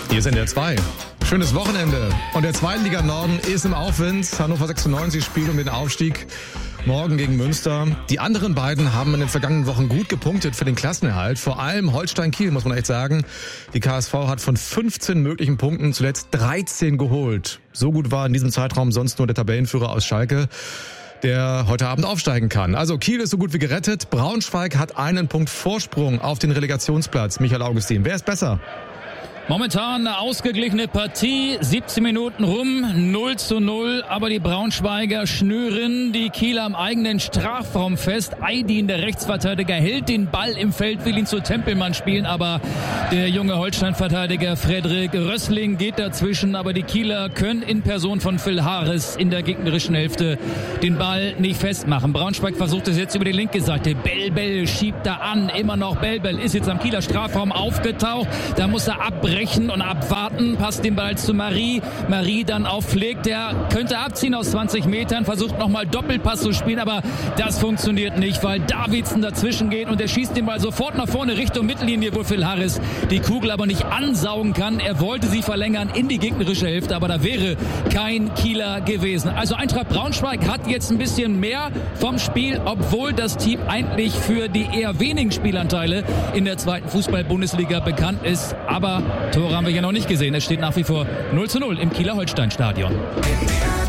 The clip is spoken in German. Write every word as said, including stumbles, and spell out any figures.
Hier ist N D R zwei. Schönes Wochenende. Und der Zweitliga Norden ist im Aufwind. Hannover sechsundneunzig spielt um den Aufstieg morgen gegen Münster. Die anderen beiden haben in den vergangenen Wochen gut gepunktet für den Klassenerhalt. Vor allem Holstein Kiel, muss man echt sagen. Die K S V hat von fünfzehn möglichen Punkten zuletzt dreizehn geholt. So gut war in diesem Zeitraum sonst nur der Tabellenführer aus Schalke, der heute Abend aufsteigen kann. Also Kiel ist so gut wie gerettet. Braunschweig hat einen Punkt Vorsprung auf den Relegationsplatz. Michael Augustin, wer ist besser? Momentan eine ausgeglichene Partie, siebzehn Minuten rum, null zu null, aber die Braunschweiger schnüren die Kieler am eigenen Strafraum fest. Aydin, der Rechtsverteidiger, hält den Ball im Feld, will ihn zu Tempelmann spielen, aber der junge Holstein-Verteidiger Frederik Rössling geht dazwischen, aber die Kieler können in Person von Phil Harris in der gegnerischen Hälfte den Ball nicht festmachen. Braunschweig versucht es jetzt über die linke Seite, Bell Bell schiebt da an, immer noch Bell Bell ist jetzt am Kieler Strafraum aufgetaucht, da muss er abbrechen und abwarten, passt den Ball zu Marie. Marie dann auf Flick, der könnte abziehen aus zwanzig Metern, versucht nochmal Doppelpass zu spielen, aber das funktioniert nicht, weil Davidsen dazwischen geht und er schießt den Ball sofort nach vorne Richtung Mittellinie, wo Phil Harris die Kugel aber nicht ansaugen kann. Er wollte sie verlängern in die gegnerische Hälfte, aber da wäre kein Kieler gewesen. Also Eintracht Braunschweig hat jetzt ein bisschen mehr vom Spiel, obwohl das Team eigentlich für die eher wenigen Spielanteile in der zweiten Fußball-Bundesliga bekannt ist, aber Tore haben wir hier noch nicht gesehen. Es steht nach wie vor null zu null im Kieler Holstein-Stadion.